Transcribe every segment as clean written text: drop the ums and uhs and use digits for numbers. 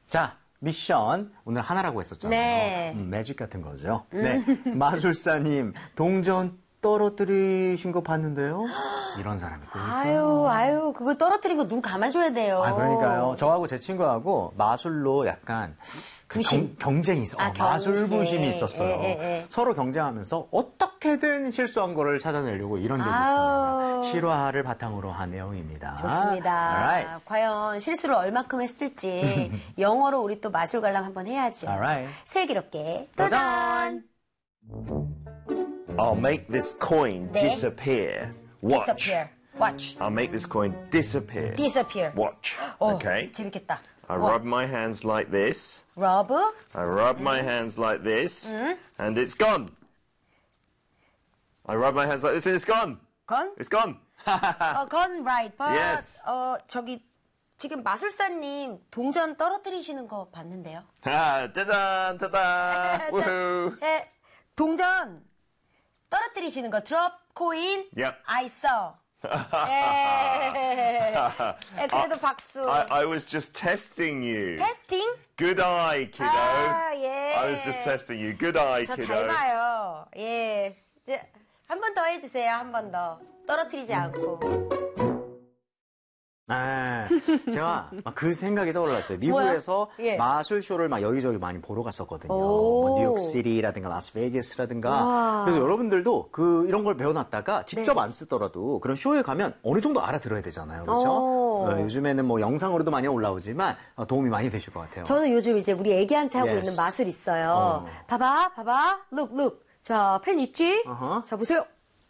자, 미션 오늘 하나라고 했었잖아요. 네. 매직 같은 거죠. 네, 마술사님 동전 떨어뜨리신 거 봤는데요. 이런 사람이 또 있어요. 아유, 그거 떨어뜨린 거 눈 감아줘야 돼요. 그러니까요. 저하고 제 친구하고 마술로 약간 경쟁이 있어. 마술 부심이 있었어요. 서로 경쟁하면서 어떻게든 실수한 거를 찾아내려고 이런 적이 있습니다. 실화를 바탕으로 한 내용입니다. 좋습니다. Alright. 과연 실수를 얼마큼 했을지 영어로 우리 또 마술 관람 한번 해야죠. Alright. 슬기롭게 도전! I'll make this coin 네. disappear. Watch. Disappear. Watch. I'll make this coin disappear. Disappear. Watch. 어, Okay. 재밌겠다. I rub my hands like this. Rub. I rub my hands like this. And it's gone. I rub my hands like this and it's gone. Gone? It's gone. Gone right. But, Yes. 저기 지금 마술사님 동전 떨어뜨리시는 거 봤는데요. 짜잔, 짜잔. Woohoo. 동전 떨어뜨리시는 거 drop coin. Yep. I saw. 그래도 박수. I was just testing you. 테스팅? Good eye, kiddo. 예. I was just testing you. Good eye, 저 kiddo. 잘 봐요. 예. 한 번 더 해주세요. 한 번 더. 떨어뜨리지 않고. 제가 막 그 생각이 떠올랐어요. 미국에서 예. 마술쇼를 막 여기저기 많이 보러 갔었거든요. 오. 뭐 뉴욕시티라든가 라스베이거스라든가. 그래서 여러분들도 이런 걸 배워놨다가 직접 안 쓰더라도 그런 쇼에 가면 어느 정도 알아들어야 되잖아요. 그렇죠? 요즘에는 뭐 영상으로도 많이 올라오지만 도움이 많이 되실 것 같아요. 저는 요즘 이제 우리 애기한테 하고 Yes. 있는 마술 있어요. 봐봐. look. 자, 펜 있지? 자, 보세요.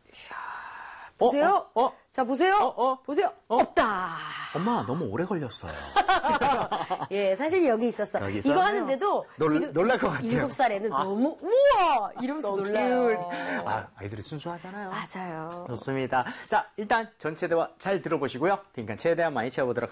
보세요. 자, 보세요. 보세요. 없다. 엄마 너무 오래 걸렸어요. 예, 사실 여기 있었어. 여기 이거 있었네요. 하는데도 지금 놀랄 것 같아요. 7살에는 너무 우와 이러면서 So 놀라요. cute. 아이들이 순수하잖아요. 맞아요. 좋습니다. 자, 일단 전체 대화 잘 들어보시고요. 그러니까 최대한 많이 채워보도록 하겠습니다.